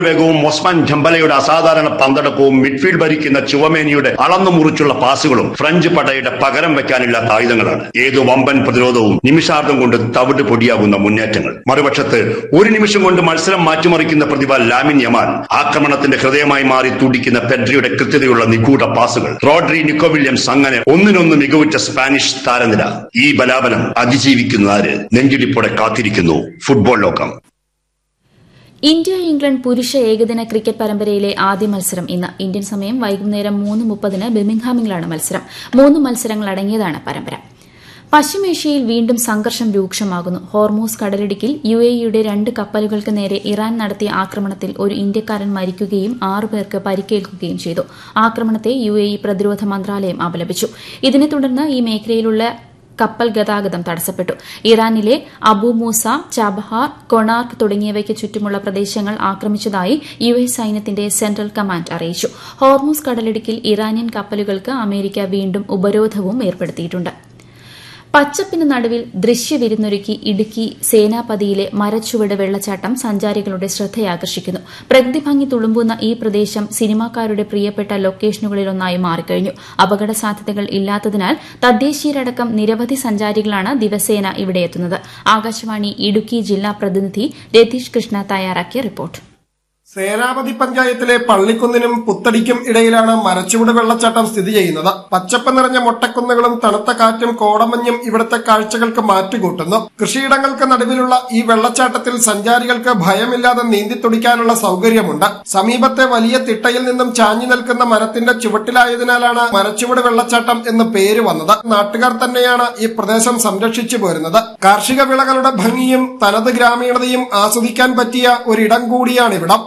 വേഗവും Osman ഖംബലയുടെ അസാധാരണ പന്തടക്കവും midfield ഭരിക്കുന്ന ചുവമേനിയുടെ അളന്നു മുറിച്ചുള്ള പാസുകളും ഫ്രഞ്ച് പടയുടെ പകരം വെക്കാനില്ലാത്ത ആയുധങ്ങളാണ്. ഏതു വമ്പൻ പ്രതിരോധവും നിമിഷാർദ്ധം കൊണ്ട് തവിട് പൊടിയാകുന്ന മുന്നേറ്റങ്ങൾ. മറുപക്ഷത്ത് ഒരു നിമിഷം കൊണ്ട് മത്സരം മാറ്റിമറിക്കുന്ന പ്രതിഭ ലാമിൻ യമാൽ. ആക്രമണത്തിന്റെ ഹൃദയമായി മാറി തുടിക്കുന്ന പെഡ്രിയുടെ കൃത്യതയുള്ള നിഗൂഢ പാസുകൾ. റോഡ്രി, നിക്കോ വില്യംസ്, അങ്ങനെ ഒന്നിനൊന്ന് മികവുറ്റ സ്പാനിഷ് താരനിര. ഈ ബലാബലം അതിജീവിക്കുന്ന ആര്? നെഞ്ചിടിപ്പോടെ കാത്തിരിക്കുന്നു ഫുട്ബോൾ ലോകം. ഇന്ത്യ ഇംഗ്ലണ്ട് പുരുഷ ഏകദിന ക്രിക്കറ്റ് പരമ്പരയിലെ ആദ്യ മത്സരം ഇന്ന്. ഇന്ത്യൻ സമയം വൈകുന്നേരം 3:30 ബിർമിംഗ്ഹാമിലാണ് മത്സരം. 3 മത്സരങ്ങളടങ്ങിയതാണ് പരമ്പര. പശ്ചിമേഷ്യയിൽ വീണ്ടും സംഘർഷം രൂക്ഷമാകുന്നു. ഹോർമൂസ് കടലിടുക്കിൽ UAEയുടെ 2 കപ്പലുകൾക്ക് നേരെ ഇറാൻ നടത്തിയ ആക്രമണത്തിൽ ഒരു ഇന്ത്യക്കാരൻ മരിക്കുകയും 6 പേർക്ക് പരിക്കേൽക്കുകയും ചെയ്തു. ആക്രമണത്തെ UAE പ്രതിരോധ മന്ത്രാലയം അപലപിച്ചു. ഇതിനെ തുടർന്ന് ഈ മേഖലയിലുള്ള കപ്പൽ ഗതാഗതം തടസ്സപ്പെട്ടു. ഇറാനിലെ അബു മൂസ, ചബഹാർ, കൊണാർക്ക് തുടങ്ങിയവയ്ക്ക് ചുറ്റുമുള്ള പ്രദേശങ്ങൾ ആക്രമിച്ചതായി US സൈന്യത്തിന്റെ സെൻട്രൽ കമാൻഡ് അറിയിച്ചു. ഹോർമൂസ് കടലിടുക്കിൽ ഇറാനിയൻ കപ്പലുകൾക്ക് അമേരിക്ക വീണ്ടും ഉപരോധവും ഏർപ്പെടുത്തിയിട്ടുണ്ട്. പച്ചപ്പിന് നടുവിൽ ദൃശ്യവിരുന്നൊരുക്കി ഇടുക്കി സേനാപതിയിലെ മരച്ചുവട് വെള്ളച്ചാട്ടം സഞ്ചാരികളുടെ ശ്രദ്ധയാകർഷിക്കുന്നു. പ്രകൃതിഭംഗി തുളുമ്പുന്ന ഈ പ്രദേശം സിനിമാക്കാരുടെ പ്രിയപ്പെട്ട ലൊക്കേഷനുകളിലൊന്നായി മാറിക്കഴിഞ്ഞു. അപകട സാധ്യതകൾ ഇല്ലാത്തതിനാൽ തദ്ദേശീയരടക്കം നിരവധി സഞ്ചാരികളാണ് ദിവസേന ഇവിടെയെത്തുന്നത്. ആകാശവാണി ഇടുക്കി ജില്ലാ പ്രതിനിധി രതീഷ് കൃഷ്ണ തയ്യാറാക്കിയ റിപ്പോർട്ട്. സേനാപതി പഞ്ചായത്തിലെ പള്ളിക്കുന്നിനും പുത്തടിക്കും ഇടയിലാണ് മരച്ചുവട് വെള്ളച്ചാട്ടം സ്ഥിതി ചെയ്യുന്നത്. പച്ചപ്പ് നിറഞ്ഞ മൊട്ടക്കുന്നുകളും തണുത്ത കാറ്റും കോടമഞ്ഞും ഇവിടുത്തെ കാഴ്ചകൾക്ക് മാറ്റുകൂട്ടുന്നു. കൃഷിയിടങ്ങൾക്ക് നടുവിലുള്ള ഈ വെള്ളച്ചാട്ടത്തിൽ സഞ്ചാരികൾക്ക് ഭയമില്ലാതെ നീന്തിത്തുടിക്കാനുള്ള സൌകര്യമുണ്ട്. സമീപത്തെ വലിയ തിട്ടയിൽ നിന്നും ചാഞ്ഞു നിൽക്കുന്ന മരത്തിന്റെ ചുവട്ടിലായതിനാലാണ് മരച്ചുവട് വെള്ളച്ചാട്ടം എന്ന് പേര് വന്നത്. നാട്ടുകാർ തന്നെയാണ് ഈ പ്രദേശം സംരക്ഷിച്ചു പോരുന്നത്. കാർഷിക വിളകളുടെ ഭംഗിയും തനത് ഗ്രാമീണതയും ആസ്വദിക്കാൻ പറ്റിയ ഒരിടം കൂടിയാണിവിടം.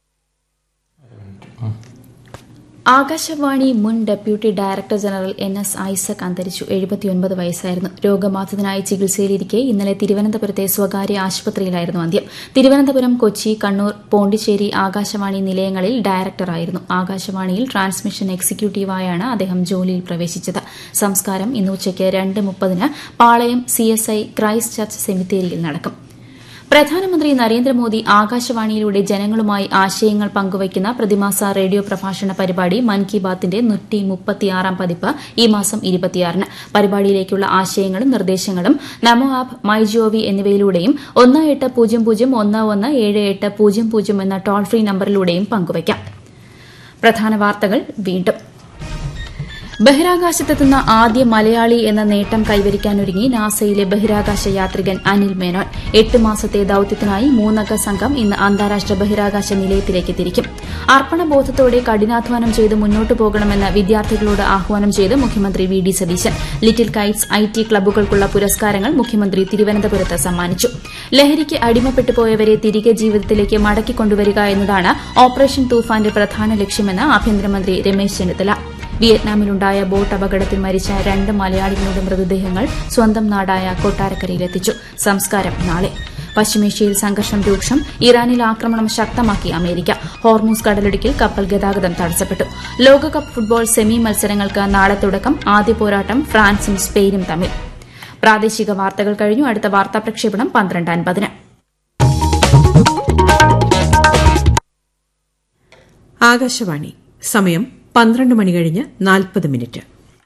ആകാശവാണി മുൻ deputy director general NS Isaac അന്തരിച്ചു. 79 വയസ്സായിരുന്നു. രോഗബാധിതനായി ചികിത്സയിലിരിക്കെ ഇന്നലെ തിരുവനന്തപുരത്തെ സ്വകാര്യ ആശുപത്രിയിലായിരുന്നു അന്ത്യം. തിരുവനന്തപുരം, കൊച്ചി, കണ്ണൂർ, പോണ്ടിച്ചേരി ആകാശവാണി നിലയങ്ങളിൽ ഡയറക്ടറായിരുന്നു. ആകാശവാണിയിൽ ട്രാൻസ്മിഷൻ എക്സിക്യൂട്ടീവായാണ് അദ്ദേഹം ജോലിയിൽ പ്രവേശിച്ചത്. സംസ്കാരം ഇന്ന് ഉച്ചയ്ക്ക് 2:30 പാളയം CSI ക്രൈസ്റ്റ് ചർച്ച് സെമിത്തേരിയിൽ നടക്കും. പ്രധാനമന്ത്രി നരേന്ദ്രമോദി ആകാശവാണിയിലൂടെ ജനങ്ങളുമായി ആശയങ്ങൾ പങ്കുവയ്ക്കുന്ന പ്രതിമാസ റേഡിയോ പ്രഭാഷണ പരിപാടി മൻ കി ബാത്തിന്റെ 136 പതിപ്പ് ഈ മാസം 26. പരിപാടിയിലേക്കുള്ള ആശയങ്ങളും നിർദ്ദേശങ്ങളും നമോ ആപ്പ്, മൈ ജിഒവി എന്നിവയിലൂടെയും 1800117800 എന്ന ടോൾ ഫ്രീ നമ്പറിലൂടെയും പങ്കുവയ്ക്കാം. പ്രധാന വാർത്തകൾ വീണ്ടും. ബഹിരാകാശത്തെത്തുന്ന ആദ്യ മലയാളി എന്ന നേട്ടം കൈവരിക്കാനൊരുങ്ങി നാസയിലെ ബഹിരാകാശ യാത്രികൻ അനിൽ മേനോൻ. 8 മാസത്തെ ദൌത്യത്തിനായി 3 സംഘം ഇന്ന് അന്താരാഷ്ട്ര ബഹിരാകാശ നിലയത്തിലേക്ക് തിരിക്കും. അർപ്പണബോധത്തോടെ കഠിനാധ്വാനം ചെയ്ത് മുന്നോട്ടു പോകണമെന്ന് വിദ്യാർത്ഥികളോട് ആഹ്വാനം ചെയ്ത് മുഖ്യമന്ത്രി VD Satheesan. Little Kites IT ക്ലബ്ബുകൾക്കുള്ള പുരസ്കാരങ്ങൾ മുഖ്യമന്ത്രി തിരുവനന്തപുരത്ത് സമ്മാനിച്ചു. ലഹരിക്ക് അടിമപ്പെട്ടു പോയവരെ തിരികെ ജീവിതത്തിലേക്ക് മടക്കിക്കൊണ്ടുവരിക എന്നതാണ് ഓപ്പറേഷൻ തൂഫാന്റെ പ്രധാന ലക്ഷ്യമെന്ന് ആഭ്യന്തരമന്ത്രി രമേശ് ചെന്നിത്തല. വിയറ്റ്നാമിലുണ്ടായ ബോട്ട് അപകടത്തിൽ മരിച്ച 2 മലയാളികളുടെ മൃതദേഹങ്ങൾ സ്വന്തം നാടായ കൊട്ടാരക്കരയിലെത്തിച്ചു. സംസ്കാരം നാളെ. പശ്ചിമേഷ്യയിൽ സംഘർഷം രൂക്ഷം. ഇറാനിൽ ആക്രമണം ശക്തമാക്കി അമേരിക്ക. ഹോർമൂസ് കടലിടുക്കിൽ കപ്പൽ ഗതാഗതം തടസ്സപ്പെട്ടു. ലോകകപ്പ് ഫുട്ബോൾ സെമി മത്സരങ്ങൾക്ക് നാളെ തുടക്കം. ആദ്യ പോരാട്ടം ഫ്രാൻസും സ്പെയിനും തമ്മിൽ. പ്രാദേശിക വാർത്തകൾ കഴിഞ്ഞു. അടുത്ത വാർത്താ പ്രക്ഷേപണം 12:50. ആകാശവാണി. സമയം 12 മണി കഴിഞ്ഞ് 40 മിനിറ്റ്.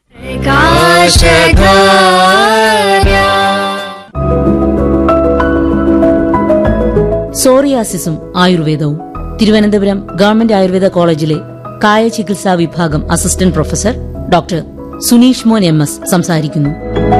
സോറിയാസിസും ആയുർവേദവും. തിരുവനന്തപുരം ഗവൺമെന്റ് ആയുർവേദ കോളേജിലെ കായ ചികിത്സാ വിഭാഗം അസിസ്റ്റന്റ് പ്രൊഫസർ ഡോക്ടർ സുനീഷ് മോൻ MS സംസാരിക്കുന്നു.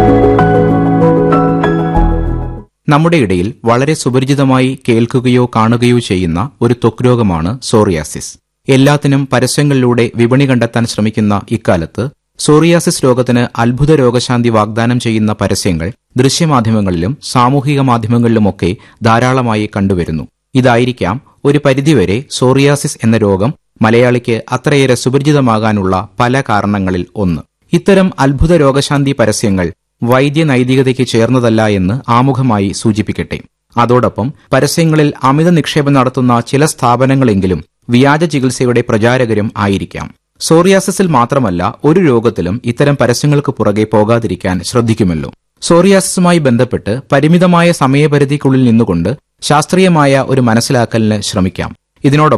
നമ്മുടെ ഇടയിൽ വളരെ സുപരിചിതമായി കേൾക്കുകയോ കാണുകയോ ചെയ്യുന്ന ഒരു ത്വക്ക് രോഗമാണ് സോറിയാസിസ്. എല്ലാത്തിനും പരസ്യങ്ങളിലൂടെ വിപണി കണ്ടെത്താൻ ശ്രമിക്കുന്ന ഇക്കാലത്ത് സോറിയാസിസ് രോഗത്തിന് അത്ഭുത രോഗശാന്തി വാഗ്ദാനം ചെയ്യുന്ന പരസ്യങ്ങൾ ദൃശ്യമാധ്യമങ്ങളിലും സാമൂഹിക മാധ്യമങ്ങളിലുമൊക്കെ ധാരാളമായി കണ്ടുവരുന്നു. ഇതായിരിക്കാം ഒരു പരിധിവരെ സോറിയാസിസ് എന്ന രോഗം മലയാളിക്ക് അത്രയേറെ സുപരിചിതമാകാനുള്ള പല കാരണങ്ങളിൽ ഒന്ന്. ഇത്തരം അത്ഭുത രോഗശാന്തി പരസ്യങ്ങൾ വൈദ്യനൈതികതയ്ക്ക് ചേർന്നതല്ല എന്ന് ആമുഖമായി സൂചിപ്പിക്കട്ടെ. അതോടൊപ്പം പരസ്യങ്ങളിൽ അമിത നിക്ഷേപം നടത്തുന്ന ചില സ്ഥാപനങ്ങളെങ്കിലും വ്യാജ ചികിത്സയുടെ പ്രചാരകരും ആയിരിക്കാം. സോറിയാസിസിൽ മാത്രമല്ല ഒരു രോഗത്തിലും ഇത്തരം പരസ്യങ്ങൾക്ക് പുറകെ പോകാതിരിക്കാൻ ശ്രദ്ധിക്കുമല്ലോ. സോറിയാസിസുമായി ബന്ധപ്പെട്ട് പരിമിതമായ സമയപരിധിക്കുള്ളിൽ നിന്നുകൊണ്ട് ശാസ്ത്രീയമായ ഒരു മനസ്സിലാക്കലിന് ശ്രമിക്കാം. ഇതിനോടൊപ്പം